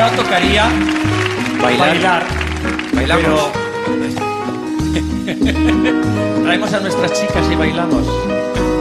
ahora tocaría bailar. Bailamos. Pero traemos a nuestras chicas y bailamos.